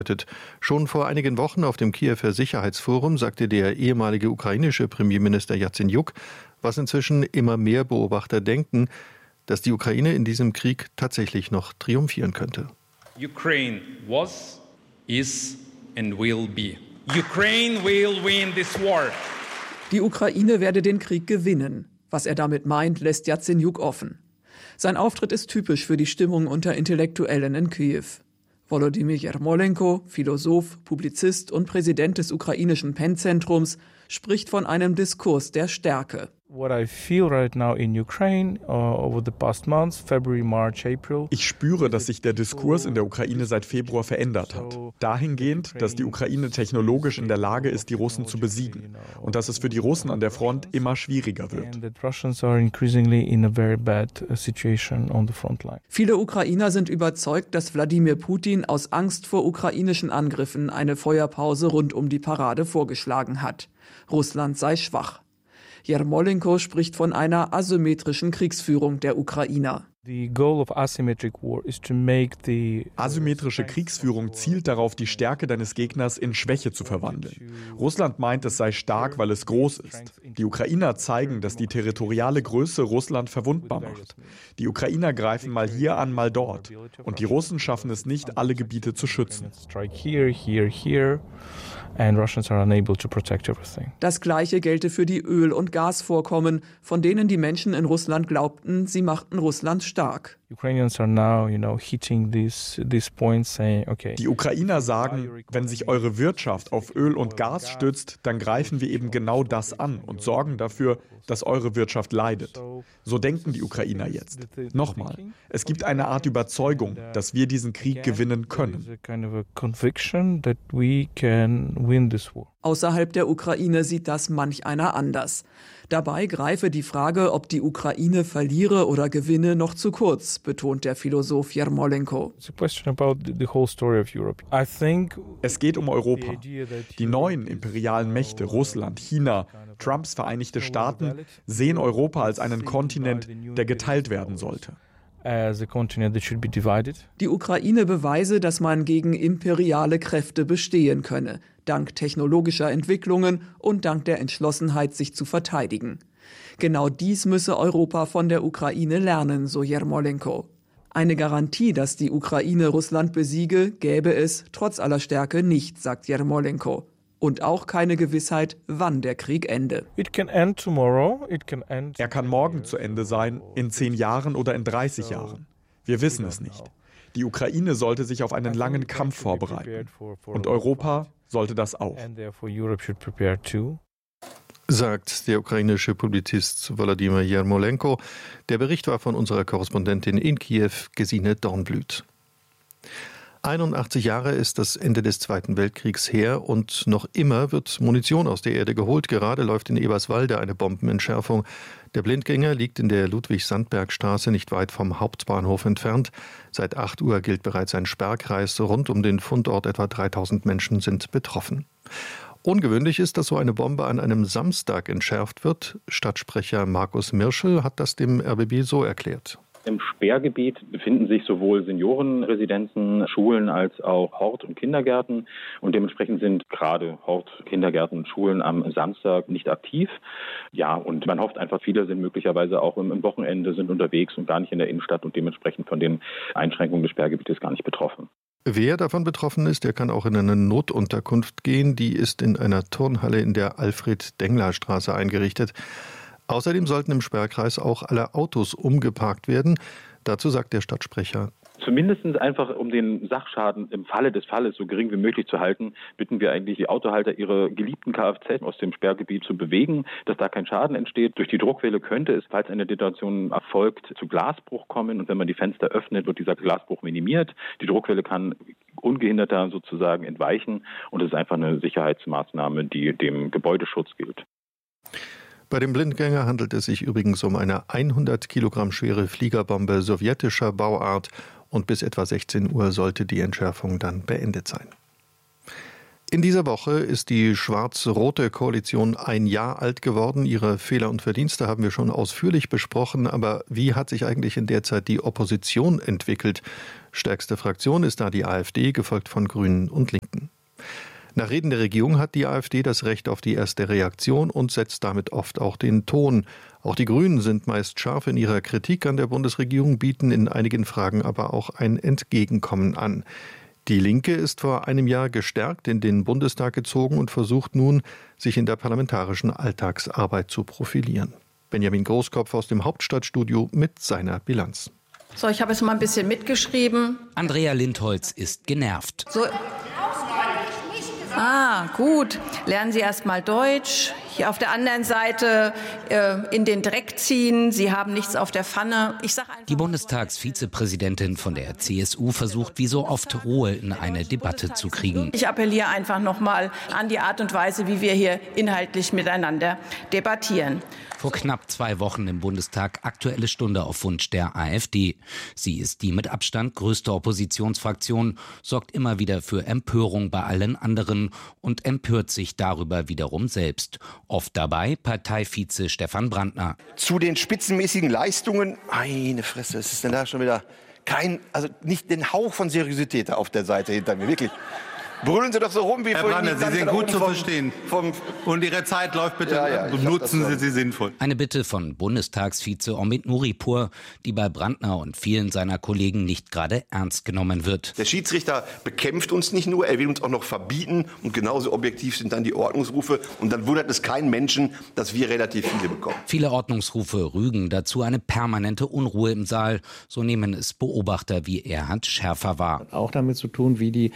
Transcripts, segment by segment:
Schon vor einigen Wochen auf dem Kiewer Sicherheitsforum sagte der ehemalige ukrainische Premierminister Jatsenjuk, was inzwischen immer mehr Beobachter denken, dass die Ukraine in diesem Krieg tatsächlich noch triumphieren könnte. Ukraine was, is and will be. Ukraine will win this war. Die Ukraine werde den Krieg gewinnen. Was er damit meint, lässt Jatsenjuk offen. Sein Auftritt ist typisch für die Stimmung unter Intellektuellen in Kiew. Volodymyr Jermolenko, Philosoph, Publizist und Präsident des ukrainischen PEN-Zentrums, spricht von einem Diskurs der Stärke. Ich spüre, dass sich der Diskurs in der Ukraine seit Februar verändert hat. Dahingehend, dass die Ukraine technologisch in der Lage ist, die Russen zu besiegen. Und dass es für die Russen an der Front immer schwieriger wird. Viele Ukrainer sind überzeugt, dass Wladimir Putin aus Angst vor ukrainischen Angriffen eine Feuerpause rund um die Parade vorgeschlagen hat. Russland sei schwach. Jermolenko spricht von einer asymmetrischen Kriegsführung der Ukrainer. Asymmetrische Kriegsführung zielt darauf, die Stärke deines Gegners in Schwäche zu verwandeln. Russland meint, es sei stark, weil es groß ist. Die Ukrainer zeigen, dass die territoriale Größe Russland verwundbar macht. Die Ukrainer greifen mal hier an, mal dort. Und die Russen schaffen es nicht, alle Gebiete zu schützen. Das Gleiche gelte für die Öl- und Gasvorkommen, von denen die Menschen in Russland glaubten, sie machten Russland stark. Die Ukrainer sagen, wenn sich eure Wirtschaft auf Öl und Gas stützt, dann greifen wir eben genau das an und sorgen dafür, dass eure Wirtschaft leidet. So denken die Ukrainer jetzt. Nochmal, es gibt eine Art Überzeugung, dass wir diesen Krieg gewinnen können. Außerhalb der Ukraine sieht das manch einer anders. Dabei greife die Frage, ob die Ukraine verliere oder gewinne, noch zu kurz, betont der Philosoph Jermolenko. Es geht um Europa. Die neuen imperialen Mächte, Russland, China, Trumps Vereinigte Staaten, sehen Europa als einen Kontinent, der geteilt werden sollte. Die Ukraine beweise, dass man gegen imperiale Kräfte bestehen könne, dank technologischer Entwicklungen und dank der Entschlossenheit, sich zu verteidigen. Genau dies müsse Europa von der Ukraine lernen, so Jermolenko. Eine Garantie, dass die Ukraine Russland besiege, gäbe es trotz aller Stärke nicht, sagt Jermolenko. Und auch keine Gewissheit, wann der Krieg ende. Er kann morgen zu Ende sein, in 10 Jahren oder in 30 Jahren. Wir wissen es nicht. Die Ukraine sollte sich auf einen langen Kampf vorbereiten. Und Europa sollte das auch. Sagt der ukrainische Publizist Volodymyr Jermolenko. Der Bericht war von unserer Korrespondentin in Kiew, Gesine Dornblüt. 81 Jahre ist das Ende des Zweiten Weltkriegs her und noch immer wird Munition aus der Erde geholt. Gerade läuft in Eberswalde eine Bombenentschärfung. Der Blindgänger liegt in der Ludwig-Sandberg-Straße nicht weit vom Hauptbahnhof entfernt. Seit 8 Uhr gilt bereits ein Sperrkreis. Rund um den Fundort etwa 3000 Menschen sind betroffen. Ungewöhnlich ist, dass so eine Bombe an einem Samstag entschärft wird. Stadtsprecher Markus Mirschel hat das dem RBB so erklärt. Im Sperrgebiet befinden sich sowohl Seniorenresidenzen, Schulen als auch Hort- und Kindergärten. Und dementsprechend sind gerade Hort, Kindergärten und Schulen am Samstag nicht aktiv. Ja, und man hofft einfach, viele sind möglicherweise auch im Wochenende, sind unterwegs und gar nicht in der Innenstadt und dementsprechend von den Einschränkungen des Sperrgebietes gar nicht betroffen. Wer davon betroffen ist, der kann auch in eine Notunterkunft gehen. Die ist in einer Turnhalle in der Alfred-Dengler-Straße eingerichtet. Außerdem sollten im Sperrkreis auch alle Autos umgeparkt werden. Dazu sagt der Stadtsprecher: Zumindest einfach, um den Sachschaden im Falle des Falles so gering wie möglich zu halten, bitten wir eigentlich die Autohalter, ihre geliebten Kfz aus dem Sperrgebiet zu bewegen, dass da kein Schaden entsteht. Durch die Druckwelle könnte es, falls eine Detonation erfolgt, zu Glasbruch kommen. Und wenn man die Fenster öffnet, wird dieser Glasbruch minimiert. Die Druckwelle kann ungehinderter sozusagen entweichen. Und es ist einfach eine Sicherheitsmaßnahme, die dem Gebäudeschutz gilt. Bei dem Blindgänger handelt es sich übrigens um eine 100 Kilogramm schwere Fliegerbombe sowjetischer Bauart und bis etwa 16 Uhr sollte die Entschärfung dann beendet sein. In dieser Woche ist die schwarz-rote Koalition ein Jahr alt geworden. Ihre Fehler und Verdienste haben wir schon ausführlich besprochen. Aber wie hat sich eigentlich in der Zeit die Opposition entwickelt? Stärkste Fraktion ist da die AfD, gefolgt von Grünen und Linken. Nach Reden der Regierung hat die AfD das Recht auf die erste Reaktion und setzt damit oft auch den Ton. Auch die Grünen sind meist scharf in ihrer Kritik an der Bundesregierung, bieten in einigen Fragen aber auch ein Entgegenkommen an. Die Linke ist vor einem Jahr gestärkt in den Bundestag gezogen und versucht nun, sich in der parlamentarischen Alltagsarbeit zu profilieren. Benjamin Großkopf aus dem Hauptstadtstudio mit seiner Bilanz. So, ich habe jetzt mal ein bisschen mitgeschrieben. Andrea Lindholz ist genervt. So. Gut. Lernen Sie erst mal Deutsch. Hier auf der anderen Seite in den Dreck ziehen. Sie haben nichts auf der Pfanne. Die Bundestagsvizepräsidentin von der CSU versucht wie so oft Ruhe in eine Debatte zu kriegen. Ich appelliere einfach noch mal an die Art und Weise, wie wir hier inhaltlich miteinander debattieren. Vor knapp 2 Wochen im Bundestag Aktuelle Stunde auf Wunsch der AfD. Sie ist die mit Abstand größte Oppositionsfraktion, sorgt immer wieder für Empörung bei allen anderen und empört sich darüber wiederum selbst. Oft dabei Parteivize Stefan Brandner. Zu den spitzenmäßigen Leistungen, meine Fresse, es ist denn da schon wieder nicht den Hauch von Seriosität auf der Seite hinter mir, wirklich. Brüllen Sie doch so rum wie Herr vorhin. Brandner, Sie sind gut zu verstehen. Und Ihre Zeit läuft, bitte nutzen Sie sie sinnvoll. Eine Bitte von Bundestagsvize Omid Nuripur, die bei Brandner und vielen seiner Kollegen nicht gerade ernst genommen wird. Der Schiedsrichter bekämpft uns nicht nur, er will uns auch noch verbieten. Und genauso objektiv sind dann die Ordnungsrufe. Und dann wundert es keinen Menschen, dass wir relativ viele bekommen. Viele Ordnungsrufe rügen dazu eine permanente Unruhe im Saal. So nehmen es Beobachter wie Erhard Schärfer wahr. Auch damit zu tun, wie die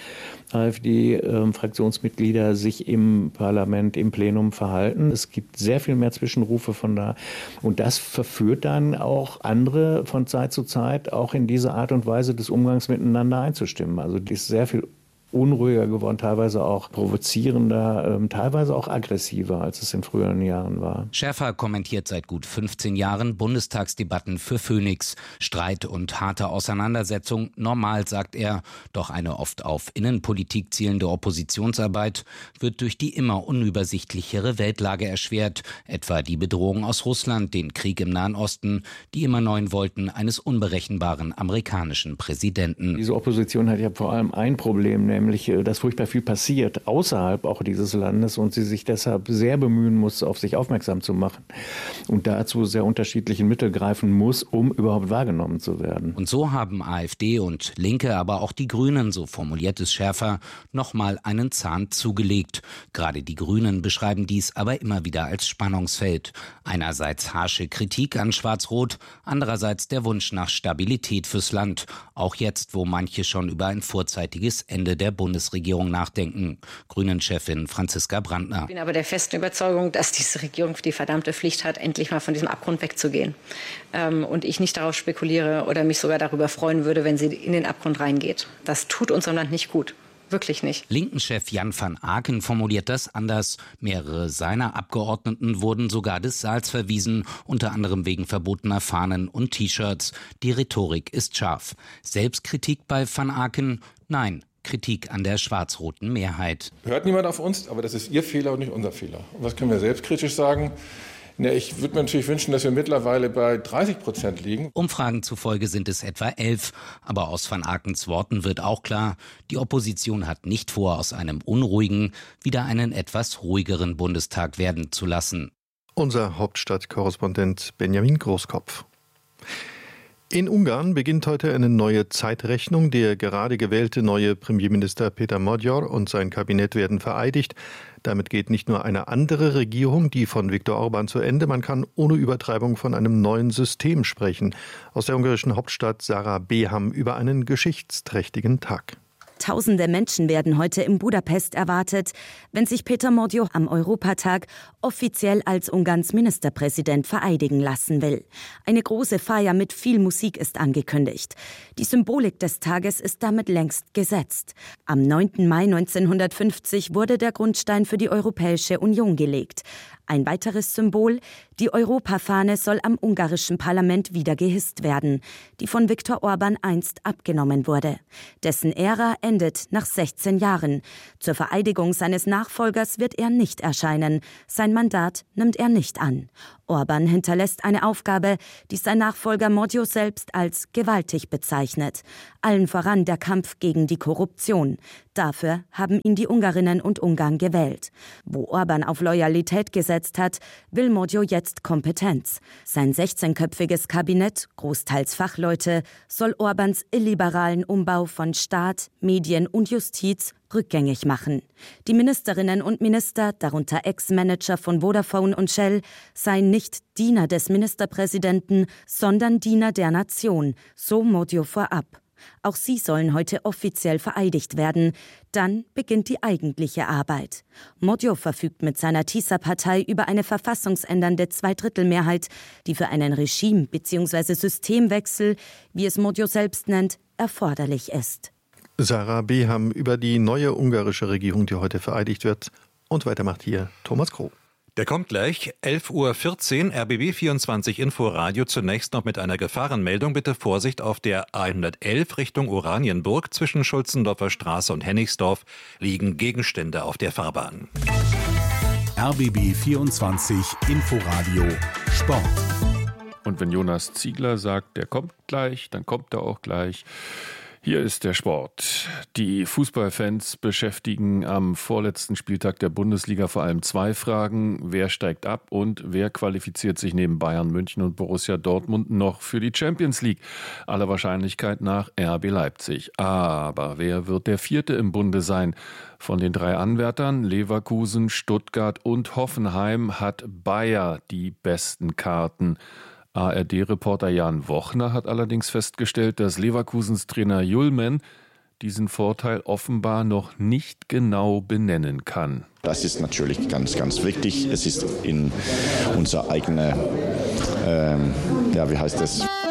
AfD-Fraktionsmitglieder sich im Parlament, im Plenum verhalten. Es gibt sehr viel mehr Zwischenrufe von da. Und das verführt dann auch andere von Zeit zu Zeit auch in diese Art und Weise des Umgangs miteinander einzustimmen. Also die ist sehr viel unruhiger geworden, teilweise auch provozierender, teilweise auch aggressiver, als es in früheren Jahren war. Schärfer kommentiert seit gut 15 Jahren Bundestagsdebatten für Phoenix. Streit und harte Auseinandersetzung normal, sagt er. Doch eine oft auf Innenpolitik zielende Oppositionsarbeit wird durch die immer unübersichtlichere Weltlage erschwert. Etwa die Bedrohung aus Russland, den Krieg im Nahen Osten, die immer neuen Wollten eines unberechenbaren amerikanischen Präsidenten. Diese Opposition hat ja vor allem ein Problem, nämlich, dass furchtbar viel passiert außerhalb auch dieses Landes und sie sich deshalb sehr bemühen muss, auf sich aufmerksam zu machen und dazu sehr unterschiedlichen Mittel greifen muss, um überhaupt wahrgenommen zu werden. Und so haben AfD und Linke, aber auch die Grünen, so formuliert es Schärfer, nochmal einen Zahn zugelegt. Gerade die Grünen beschreiben dies aber immer wieder als Spannungsfeld. Einerseits harsche Kritik an Schwarz-Rot, andererseits der Wunsch nach Stabilität fürs Land. Auch jetzt, wo manche schon über ein vorzeitiges Ende der Bundesregierung nachdenken. Grünen-Chefin Franziska Brandner. Ich bin aber der festen Überzeugung, dass diese Regierung die verdammte Pflicht hat, endlich mal von diesem Abgrund wegzugehen. Und ich nicht darauf spekuliere oder mich sogar darüber freuen würde, wenn sie in den Abgrund reingeht. Das tut unserem Land nicht gut. Wirklich nicht. Linken-Chef Jan van Aken formuliert das anders. Mehrere seiner Abgeordneten wurden sogar des Saals verwiesen, unter anderem wegen verbotener Fahnen und T-Shirts. Die Rhetorik ist scharf. Selbstkritik bei van Aken? Nein. Kritik an der schwarz-roten Mehrheit. Hört niemand auf uns, aber das ist Ihr Fehler und nicht unser Fehler. Und was können wir selbstkritisch sagen? Ich würde mir natürlich wünschen, dass wir mittlerweile bei 30% liegen. Umfragen zufolge sind es etwa 11. Aber aus van Akens Worten wird auch klar, die Opposition hat nicht vor, aus einem unruhigen wieder einen etwas ruhigeren Bundestag werden zu lassen. Unser Hauptstadtkorrespondent Benjamin Großkopf. In Ungarn beginnt heute eine neue Zeitrechnung. Der gerade gewählte neue Premierminister Péter Magyar und sein Kabinett werden vereidigt. Damit geht nicht nur eine andere Regierung, die von Viktor Orbán, zu Ende. Man kann ohne Übertreibung von einem neuen System sprechen. Aus der ungarischen Hauptstadt Sarah Beham über einen geschichtsträchtigen Tag. Tausende Menschen werden heute in Budapest erwartet, wenn sich Péter Magyar am Europatag offiziell als Ungarns Ministerpräsident vereidigen lassen will. Eine große Feier mit viel Musik ist angekündigt. Die Symbolik des Tages ist damit längst gesetzt. Am 9. Mai 1950 wurde der Grundstein für die Europäische Union gelegt. Ein weiteres Symbol: die Europafahne soll am ungarischen Parlament wieder gehisst werden, die von Viktor Orbán einst abgenommen wurde. Dessen Ära endet nach 16 Jahren. Zur Vereidigung seines Nachfolgers wird er nicht erscheinen. Sein Mandat nimmt er nicht an. Orbán hinterlässt eine Aufgabe, die sein Nachfolger Mordio selbst als gewaltig bezeichnet. Allen voran der Kampf gegen die Korruption. Dafür haben ihn die Ungarinnen und Ungarn gewählt. Wo Orbán auf Loyalität gesetzt hat, will Mordio jetzt Kompetenz. Sein 16-köpfiges Kabinett, großteils Fachleute, soll Orbáns illiberalen Umbau von Staat, Medien und Justiz rückgängig machen. Die Ministerinnen und Minister, darunter Ex-Manager von Vodafone und Shell, seien nicht Diener des Ministerpräsidenten, sondern Diener der Nation, so Mordio vorab. Auch sie sollen heute offiziell vereidigt werden. Dann beginnt die eigentliche Arbeit. Mordio verfügt mit seiner TISA-Partei über eine verfassungsändernde Zweidrittelmehrheit, die für einen Regime- bzw. Systemwechsel, wie es Mordio selbst nennt, erforderlich ist. Sarah Beham über die neue ungarische Regierung, die heute vereidigt wird. Und weiter macht hier Thomas Kroh. Der kommt gleich, 11.14 Uhr, RBB 24 Inforadio. Zunächst noch mit einer Gefahrenmeldung. Bitte Vorsicht auf der A111 Richtung Oranienburg. Zwischen Schulzendorfer Straße und Hennigsdorf liegen Gegenstände auf der Fahrbahn. RBB 24 Inforadio Sport. Und wenn Jonas Ziegler sagt, der kommt gleich, dann kommt er auch gleich. Hier ist der Sport. Die Fußballfans beschäftigen am vorletzten Spieltag der Bundesliga vor allem zwei Fragen. Wer steigt ab und wer qualifiziert sich neben Bayern München und Borussia Dortmund noch für die Champions League? Aller Wahrscheinlichkeit nach RB Leipzig. Aber wer wird der Vierte im Bunde sein? Von den drei Anwärtern Leverkusen, Stuttgart und Hoffenheim hat Bayer die besten Karten. ARD-Reporter Jan Wochner hat allerdings festgestellt, dass Leverkusens Trainer Julmen diesen Vorteil offenbar noch nicht genau benennen kann. Das ist natürlich ganz, ganz wichtig. Es ist in unser eigener,